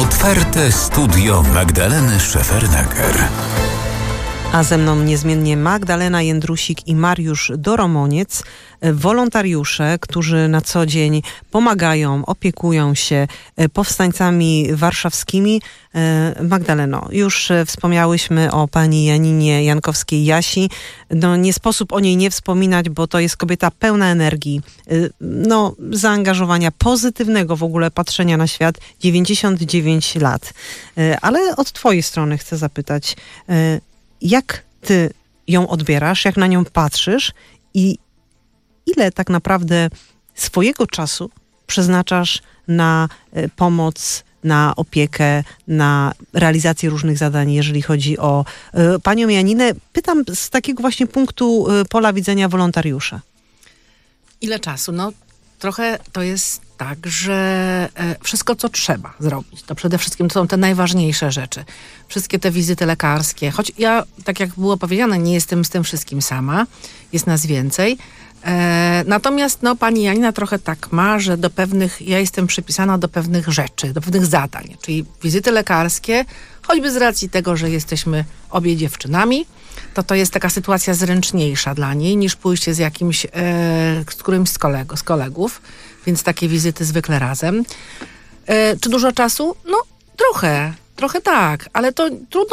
Otwarte studio Magdaleny Szefernaker. A ze mną niezmiennie Magdalena Jędrusik i Mariusz Doromoniec, wolontariusze, którzy na co dzień pomagają, opiekują się powstańcami warszawskimi. Magdaleno, już wspomniałyśmy o pani Janinie Jankowskiej-Jasi. No, nie sposób o niej nie wspominać, bo to jest kobieta pełna energii, zaangażowania, pozytywnego w ogóle patrzenia na świat, 99 lat. Ale od twojej strony chcę zapytać, jak ty ją odbierasz, jak na nią patrzysz i ile tak naprawdę swojego czasu przeznaczasz na pomoc, na opiekę, na realizację różnych zadań, jeżeli chodzi o panią Janinę? Pytam z takiego właśnie punktu pola widzenia wolontariusza. Ile czasu? No trochę to jest tak, że wszystko, co trzeba zrobić, to przede wszystkim to są te najważniejsze rzeczy. Wszystkie te wizyty lekarskie, choć ja, tak jak było powiedziane, nie jestem z tym wszystkim sama, jest nas więcej. Natomiast pani Janina trochę tak ma, że ja jestem przypisana do pewnych rzeczy, do pewnych zadań, czyli wizyty lekarskie, choćby z racji tego, że jesteśmy obie dziewczynami, to jest taka sytuacja zręczniejsza dla niej niż pójście z którymś z kolegów, więc takie wizyty zwykle razem. Czy dużo czasu? No trochę tak, ale to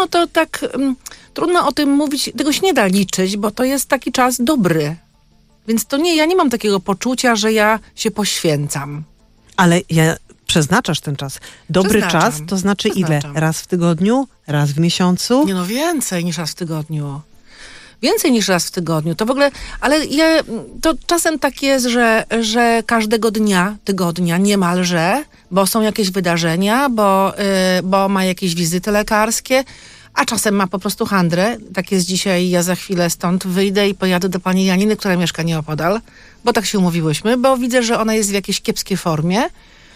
trudno o tym mówić, tego się nie da liczyć, bo to jest taki czas dobry. Więc ja nie mam takiego poczucia, że ja się poświęcam. Ale przeznaczasz ten czas. Dobry czas to znaczy ile? Raz w tygodniu? Raz w miesiącu? Nie, więcej niż raz w tygodniu. Więcej niż raz w tygodniu. To w ogóle, ale to czasem tak jest, że każdego tygodnia niemalże, bo są jakieś wydarzenia, bo ma jakieś wizyty lekarskie, a czasem ma po prostu handrę. Tak jest dzisiaj, ja za chwilę stąd wyjdę i pojadę do pani Janiny, która mieszka nieopodal, bo tak się umówiłyśmy, bo widzę, że ona jest w jakiejś kiepskiej formie.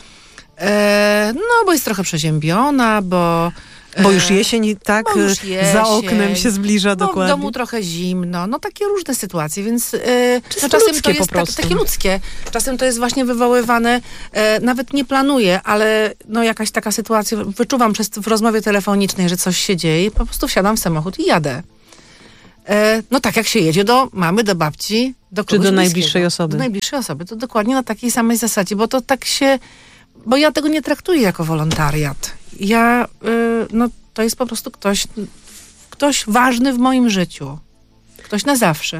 Bo jest trochę przeziębiona, bo już jesień, tak? Za oknem się zbliża dokładnie. W domu trochę zimno. Takie różne sytuacje, więc czasem to jest takie ludzkie. Czasem to jest właśnie wywoływane, nawet nie planuję, ale jakaś taka sytuacja, wyczuwam w rozmowie telefonicznej, że coś się dzieje, po prostu wsiadam w samochód i jadę. Tak jak się jedzie do mamy, do babci, do kogoś Czy do najbliższej osoby. Do najbliższej osoby. To dokładnie na takiej samej zasadzie, bo ja tego nie traktuję jako wolontariat. To jest po prostu ktoś ważny w moim życiu. Ktoś na zawsze.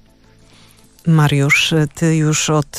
Mariusz, ty już od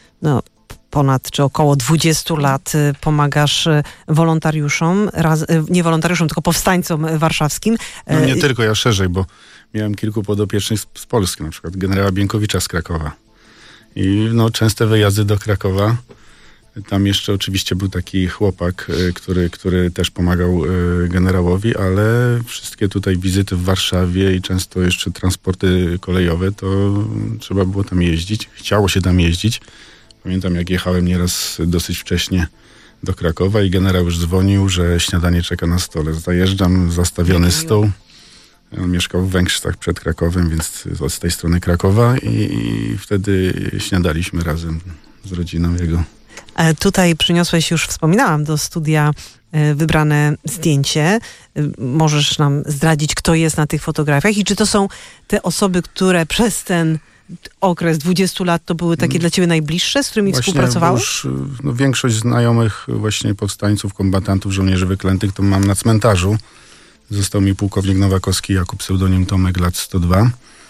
ponad czy około 20 lat pomagasz wolontariuszom, nie wolontariuszom, tylko powstańcom warszawskim. Nie tylko, ja szerzej, bo miałem kilku podopiecznych z Polski, na przykład generała Bienkowicza z Krakowa. I częste wyjazdy do Krakowa. Tam jeszcze oczywiście był taki chłopak, który też pomagał generałowi, ale wszystkie tutaj wizyty w Warszawie i często jeszcze transporty kolejowe, to trzeba było tam jeździć. Chciało się tam jeździć. Pamiętam, jak jechałem nieraz dosyć wcześnie do Krakowa i generał już dzwonił, że śniadanie czeka na stole. Zajeżdżam, zastawiony stół. On mieszkał w Węgrzech przed Krakowem, więc z tej strony Krakowa i wtedy śniadaliśmy razem z rodziną jego. Tutaj przyniosłeś, już wspominałam, do studia wybrane zdjęcie. Możesz nam zdradzić, kto jest na tych fotografiach i czy to są te osoby, które przez ten okres 20 lat to były takie dla ciebie najbliższe, z którymi współpracowałeś? Większość znajomych właśnie powstańców, kombatantów, żołnierzy wyklętych to mam na cmentarzu. Został mi pułkownik Nowakowski, Jakub, pseudonim Tomek, lat 102.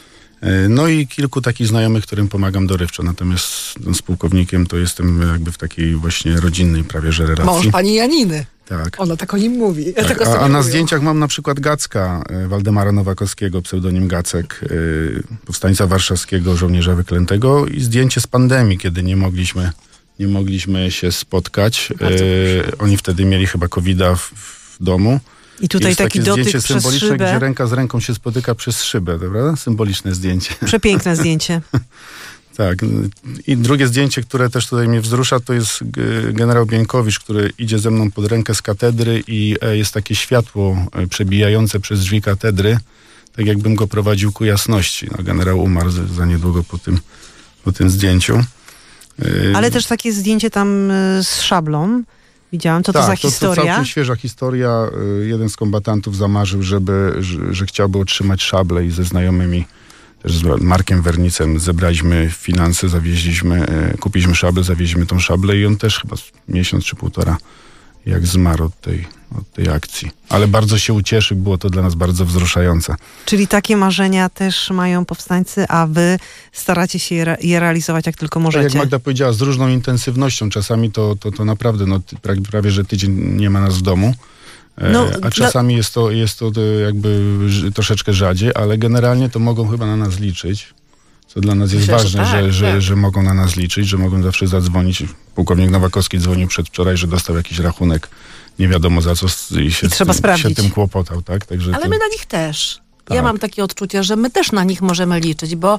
I kilku takich znajomych, którym pomagam dorywczo. Natomiast z pułkownikiem to jestem jakby w takiej właśnie rodzinnej prawie że relacji. Mąż pani Janiny. Tak. Ona tak o nim mówi. Tak. A na zdjęciach mam na przykład Gacka, Waldemara Nowakowskiego, pseudonim Gacek, powstańca warszawskiego, żołnierza wyklętego i zdjęcie z pandemii, kiedy nie mogliśmy się spotkać. Oni wtedy mieli chyba COVID-a w domu. I tutaj jest taki takie dotyk zdjęcie przez symboliczne, szybę. gdzie ręka z ręką się spotyka przez szybę, prawda? Symboliczne zdjęcie. Przepiękne zdjęcie. Tak. I drugie zdjęcie, które też tutaj mnie wzrusza, to jest generał Bienkowicz, który idzie ze mną pod rękę z katedry i jest takie światło przebijające przez drzwi katedry, tak jakbym go prowadził ku jasności. Generał umarł za niedługo po tym zdjęciu. Ale też takie zdjęcie tam z szablą. widziałam. Co to Tak, za to historia? całkiem świeża historia. Jeden z kombatantów zamarzył, że chciałby otrzymać szablę i ze znajomymi, też z Markiem Wernicem, zebraliśmy finanse, kupiliśmy szablę, zawieźliśmy tą szablę i on też chyba miesiąc czy półtora jak zmarł od tej akcji. Ale bardzo się ucieszył, było to dla nas bardzo wzruszające. Czyli takie marzenia też mają powstańcy, a wy staracie się je realizować jak tylko Tak możecie. jak Magda powiedziała, z różną intensywnością. Czasami to naprawdę prawie że tydzień nie ma nas w domu. A czasami jest to jakby troszeczkę rzadziej, ale generalnie to mogą chyba na nas liczyć. Co dla nas jest ważne, że mogą na nas liczyć, że mogą zawsze zadzwonić. Pułkownik Nowakowski dzwonił przedwczoraj, że dostał jakiś rachunek, nie wiadomo za co i trzeba sprawdzić. się tym kłopotał. Tak? Także Ale my na nich też. Tak. Ja mam takie odczucie, że my też na nich możemy liczyć, bo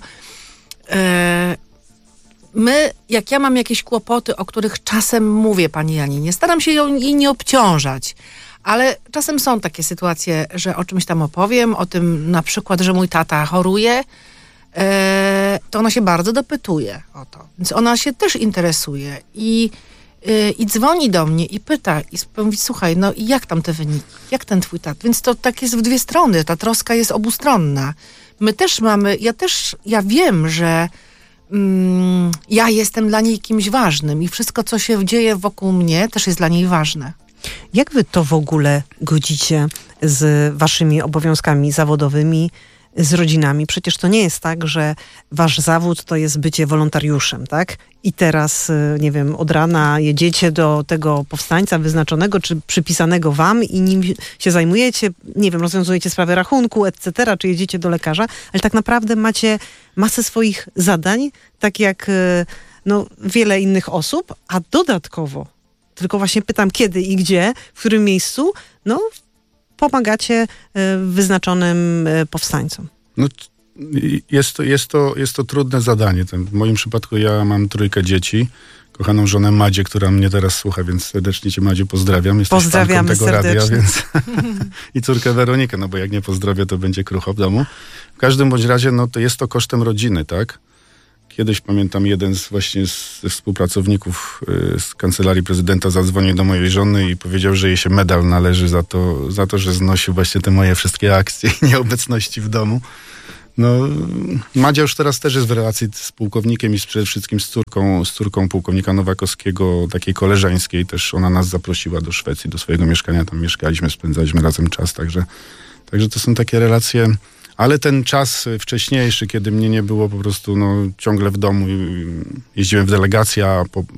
jak ja mam jakieś kłopoty, o których czasem mówię pani Janinie, staram się jej nie obciążać, ale czasem są takie sytuacje, że o czymś tam opowiem, o tym na przykład, że mój tata choruje, to ona się bardzo dopytuje o to. Więc ona się też interesuje i dzwoni do mnie i pyta i mówi, słuchaj, no i jak tam te wyniki? Jak ten twój tata? Więc to tak jest w dwie strony, ta troska jest obustronna. My też mamy, ja wiem, że ja jestem dla niej kimś ważnym i wszystko, co się dzieje wokół mnie, też jest dla niej ważne. Jak wy to w ogóle godzicie z waszymi obowiązkami zawodowymi, z rodzinami? Przecież to nie jest tak, że wasz zawód to jest bycie wolontariuszem, tak? I teraz, nie wiem, od rana jedziecie do tego powstańca wyznaczonego, czy przypisanego wam i nim się zajmujecie, nie wiem, rozwiązujecie sprawę rachunku, etc., czy jedziecie do lekarza, ale tak naprawdę macie masę swoich zadań, tak jak wiele innych osób, a dodatkowo, tylko właśnie pytam kiedy i gdzie, w którym miejscu, pomagacie wyznaczonym powstańcom. No, jest to trudne zadanie. W moim przypadku ja mam 3 dzieci, kochaną żonę Madzię, która mnie teraz słucha, więc serdecznie cię, Madziu, pozdrawiam. Jesteś Pozdrawiamy fanką tego serdecznie. radia, więc i córkę Weronikę, bo jak nie pozdrowię, to będzie krucho w domu. W każdym bądź razie, to jest to kosztem rodziny, tak? Kiedyś pamiętam, jeden ze współpracowników z Kancelarii Prezydenta zadzwonił do mojej żony i powiedział, że jej się medal należy za to, że znosił właśnie te moje wszystkie akcje i nieobecności w domu. Madzia już teraz też jest w relacji z pułkownikiem i przede wszystkim z córką pułkownika Nowakowskiego, takiej koleżeńskiej. Też ona nas zaprosiła do Szwecji, do swojego mieszkania. Tam mieszkaliśmy, spędzaliśmy razem czas. Także to są takie relacje. Ale ten czas wcześniejszy, kiedy mnie nie było po prostu ciągle w domu, jeździłem w delegację, a